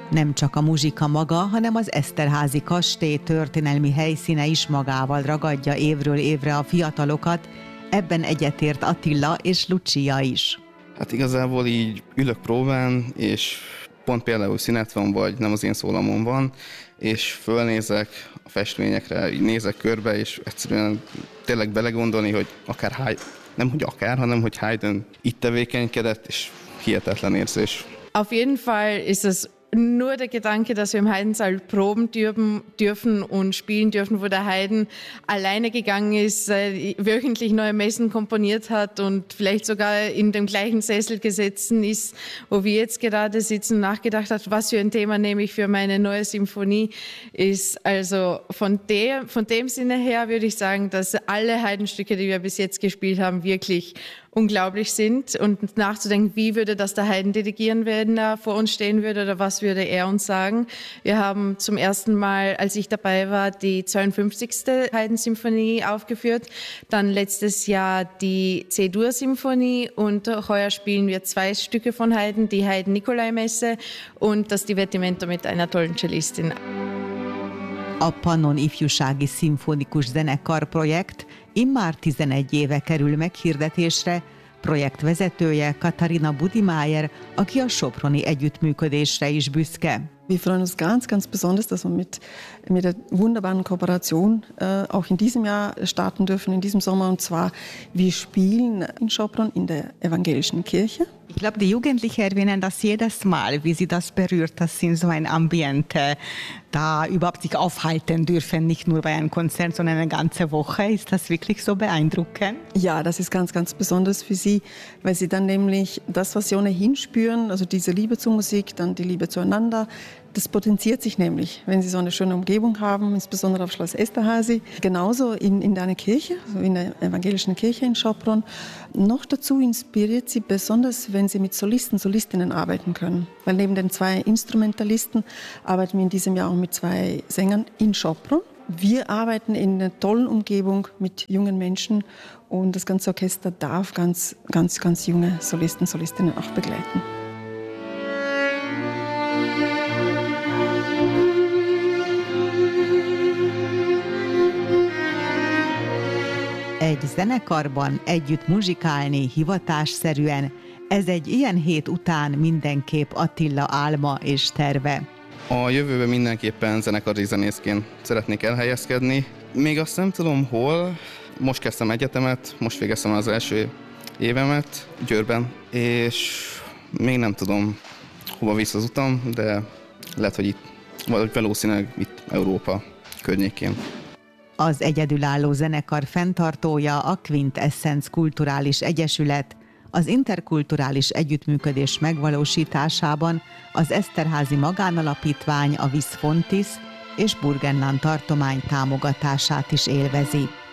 Nem csak a muzsika maga, hanem az Eszterházy kastély történelmi helyszíne is magával ragadja évről évre a fiatalokat, ebben egyetért Attila és Lucia is. Hát igazából így ülök próbán, és pont például szünet van, vagy nem az én szólamon van, és fölnézek a festményekre, így nézek körbe, és egyszerűen tényleg belegondolni, hogy hanem hogy Haydn itt tevékenykedett, és hihetetlen érzés. Auf jeden Fall ist es nur der Gedanke, dass wir im Haydnsaal proben dürfen und spielen dürfen, wo der Haydn alleine gegangen ist, wöchentlich neue Messen komponiert hat und vielleicht sogar in dem gleichen Sessel gesessen ist, wo wir jetzt gerade sitzen und nachgedacht hat, was für ein Thema nehme ich für meine neue Symphonie ist. Also von dem Sinne her würde ich sagen, dass alle Haydn-Stücke, die wir bis jetzt gespielt haben, wirklich unglaublich sind und nachzudenken, wie würde das der Haydn dirigieren, wenn er vor uns stehen würde oder was würde er uns sagen. Wir haben zum ersten Mal, als ich dabei war, die 52. Haydn-Symphonie aufgeführt, dann letztes Jahr die C-Dur-Symphonie und heuer spielen wir 2 Stücke von Haydn, die Haydn-Nikolai-Messe und das Divertimento mit einer tollen Cellistin. A Pannon Ifjúsági Szimfonikus Zenekar projekt immár 11 éve kerül meghirdetésre, projektvezetője Katharina Budimayer, aki a soproni együttműködésre is büszke. Wir freuen uns ganz, ganz besonders, dass wir mit der wunderbaren Kooperation auch in diesem Jahr starten dürfen, in diesem Sommer. Und zwar, wir spielen in Sopron in der evangelischen Kirche. Ich glaube, die Jugendlichen erwähnen das jedes Mal, wie sie das berührt, dass sie in so ein Ambiente da überhaupt sich aufhalten dürfen, nicht nur bei einem Konzert, sondern eine ganze Woche. Ist das wirklich so beeindruckend? Ja, das ist ganz, ganz besonders für sie, weil sie dann nämlich das, was sie ohnehin spüren, also diese Liebe zur Musik, dann die Liebe zueinander, das potenziert sich nämlich, wenn Sie so eine schöne Umgebung haben, insbesondere auf Schloss Esterházy. Genauso in einer Kirche, also in der evangelischen Kirche in Sopron. Noch dazu inspiriert sie besonders, wenn Sie mit Solisten, Solistinnen arbeiten können. Weil neben den 2 Instrumentalisten arbeiten wir in diesem Jahr auch mit 2 Sängern in Sopron. Wir arbeiten in einer tollen Umgebung mit jungen Menschen und das ganze Orchester darf ganz, ganz, ganz junge Solisten, Solistinnen auch begleiten. Egy zenekarban együtt muzsikálni hivatásszerűen, ez egy ilyen hét után mindenképp Attila álma és terve. A jövőben mindenképpen zenekari zenészként szeretnék elhelyezkedni. Még azt nem tudom hol, most kezdtem egyetemet, most végeztem az első évemet Győrben, és még nem tudom, hova visz az utam, de lehet, hogy itt, vagy valószínűleg itt Európa környékén. Az egyedülálló zenekar fenntartója a Quintessence Kulturális Egyesület, az interkulturális együttműködés megvalósításában az Eszterházy Magánalapítvány, a Vis Fontis és Burgenland tartomány támogatását is élvezi.